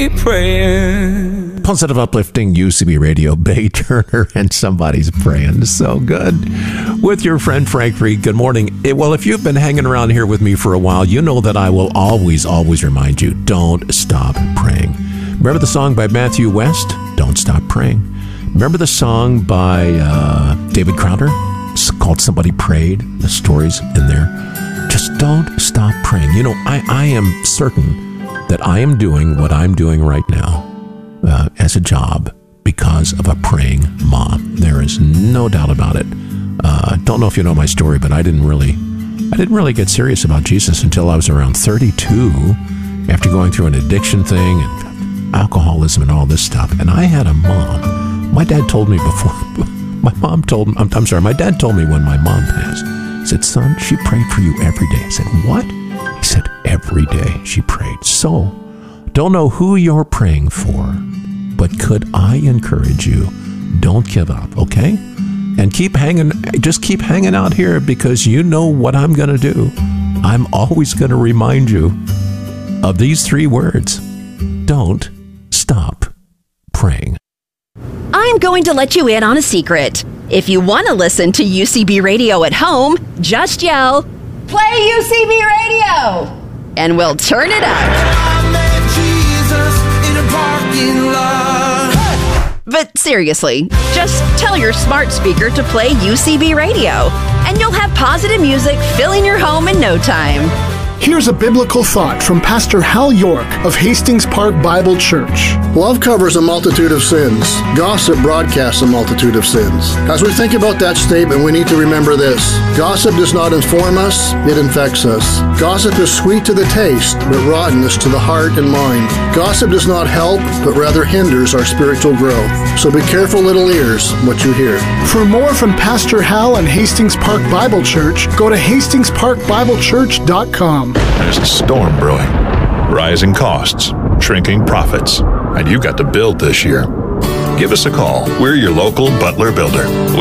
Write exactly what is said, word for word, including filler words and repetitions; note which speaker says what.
Speaker 1: Praying.
Speaker 2: Positive, uplifting U C B Radio, Bay Turner and Somebody's Praying. So good. With your friend Frank Reed. Good morning. It, well, if you've been hanging around here with me for a while, you know that I will always, always remind you, don't stop praying. Remember the song by Matthew West? Don't Stop Praying. Remember the song by uh, David Crowder? It's called Somebody Prayed. The story's in there. Just don't stop praying. You know, I, I am certain that I am doing what I'm doing right now uh, as a job because of a praying mom. There is no doubt about it. Uh, don't know if you know my story, but I didn't really, I didn't really get serious about Jesus until I was around thirty-two, after going through an addiction thing and alcoholism and all this stuff. And I had a mom. My dad told me before. My mom told me. I'm, I'm sorry. My dad told me when my mom passed. He said, "Son, she prayed for you every day." I said, "What?" He said, "Every day she prayed." So, don't know who you're praying for, but could I encourage you, don't give up, okay? And keep hanging, just keep hanging out here, because you know what I'm going to do. I'm always going to remind you of these three words. Don't stop praying.
Speaker 3: I'm going to let you in on a secret. If you want to listen to U C B Radio at home, just yell, "Play U C B Radio!" and we'll turn it up.
Speaker 1: I met Jesus in a parking lot.
Speaker 3: But seriously, just tell your smart speaker to play U C B Radio, and you'll have positive music filling your home in no time.
Speaker 4: Here's a biblical thought from Pastor Hal York of Hastings Park Bible Church.
Speaker 5: Love covers a multitude of sins. Gossip broadcasts a multitude of sins. As we think about that statement, we need to remember this. Gossip does not inform us, it infects us. Gossip is sweet to the taste, but rottenness to the heart and mind. Gossip does not help, but rather hinders our spiritual growth. So be careful, little ears, what you hear.
Speaker 4: For more from Pastor Hal and Hastings Park Bible Church, go to hastings park bible church dot com.
Speaker 6: There's a storm brewing. Rising costs, shrinking profits, and you got to build this year. Give us a call. We're your local Butler builder. We